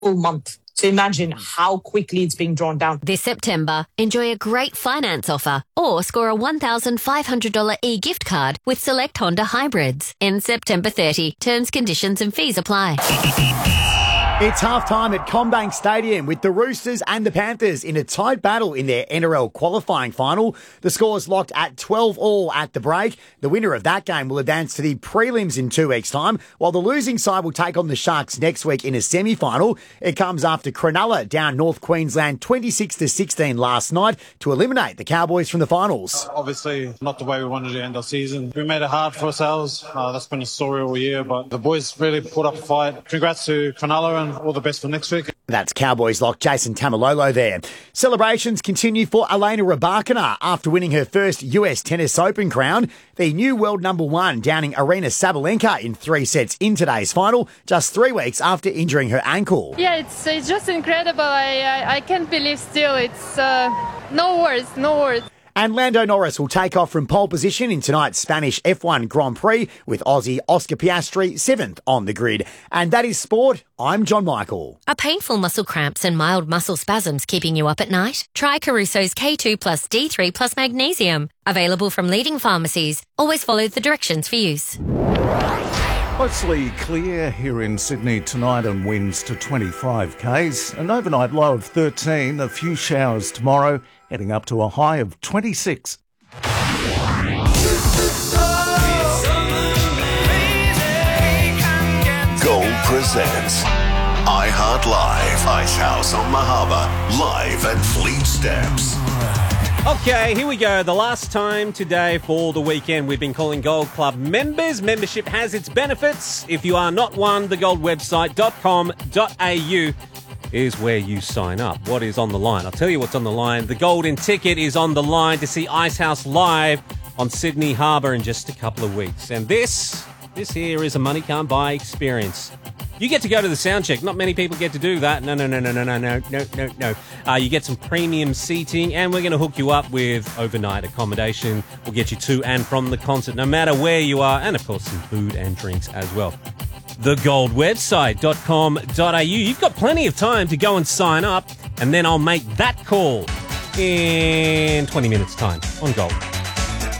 full month. So imagine how quickly it's being drawn down. This September, enjoy a great finance offer or score a $1,500 e-gift card with select Honda hybrids. Ends September 30. Terms, conditions and fees apply. It's half-time at CommBank Stadium with the Roosters and the Panthers in a tight battle in their NRL qualifying final. The score's locked at 12-all at the break. The winner of that game will advance to the prelims in 2 weeks' time, while the losing side will take on the Sharks next week in a semi-final. It comes after Cronulla down North Queensland 26-16 last night to eliminate the Cowboys from the finals. Obviously, not the way we wanted to end our season. We made it hard for ourselves. That's been a story all year, but the boys really put up a fight. Congrats to Cronulla and all the best for next week. That's Cowboys lock Jason Tamalolo there. Celebrations continue for Elena Rybakina after winning her first US Tennis Open crown. The new world number one downing Arina Sabalenka in 3 sets in today's final, just 3 weeks after injuring her ankle. Yeah, it's just incredible. I can't believe still. It's no words. And Lando Norris will take off from pole position in tonight's Spanish F1 Grand Prix with Aussie Oscar Piastri 7th on the grid. And that is sport. I'm John Michael. Are painful muscle cramps and mild muscle spasms keeping you up at night? Try Caruso's K2 plus D3 plus magnesium. Available from leading pharmacies. Always follow the directions for use. Mostly clear here in Sydney tonight and winds to 25 k's. An overnight low of 13, a few showers tomorrow, heading up to a high of 26. Gold presents iHeart Live, Icehouse on Mahaba, live at Fleet Steps. Okay, here we go. The last time today for the weekend we've been calling Gold Club members. Membership has its benefits. If you are not one, thegoldwebsite.com.au is where you sign up. What is on the line? I'll tell you what's on the line. The golden ticket is on the line to see Icehouse live on Sydney Harbour in just a couple of weeks. And this here is a money can't buy experience. You get to go to the sound check. Not many people get to do that. No. You get some premium seating, and we're going to hook you up with overnight accommodation. We'll get you to and from the concert, no matter where you are, and of course some food and drinks as well. Thegoldwebsite.com.au. You've got plenty of time to go and sign up, and then I'll make that call in 20 minutes' time on Gold.